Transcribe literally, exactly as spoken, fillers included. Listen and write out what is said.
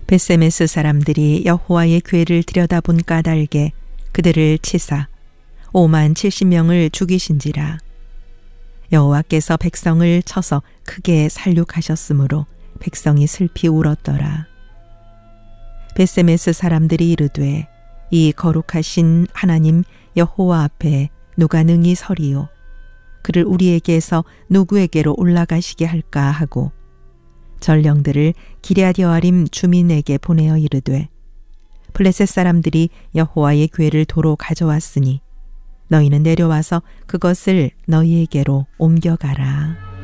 벳세메스 사람들이 여호와의 궤를 들여다본 까닭에 그들을 치사 오만 칠십 명을 죽이신지라. 여호와께서 백성을 쳐서 크게 살육하셨으므로 백성이 슬피 울었더라. 벳세메스 사람들이 이르되 이 거룩하신 하나님 여호와 앞에 누가 능히 서리요? 그를 우리에게서 누구에게로 올라가시게 할까 하고 전령들을 기럇 여아림 주민에게 보내어 이르되 블레셋 사람들이 여호와의 궤를 도로 가져왔으니 너희는 내려와서 그것을 너희에게로 옮겨가라.